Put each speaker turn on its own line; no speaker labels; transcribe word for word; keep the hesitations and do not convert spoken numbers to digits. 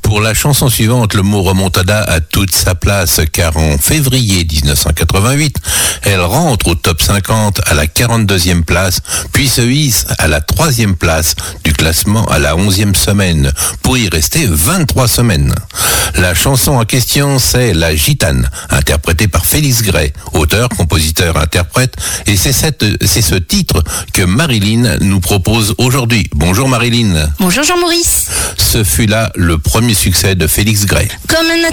Pour la chanson suivante, le mot remontada a toute sa place car en février dix-neuf cent quatre-vingt-huit, elle rentre au top cinquante à la quarante-deuxième place, puis se hisse à la troisième place du classement à la onzième semaine, pour y rester vingt-trois semaines. La chanson en question, c'est La Gitane, interprétée par Félix Gray, auteur, compositeur, interprète, et c'est, cette, c'est ce titre que Marilyn nous propose aujourd'hui. Bonjour Marilyn.
Bonjour Jean-Maurice.
Ce fut là le premier succès de Félix Gray.
Comme un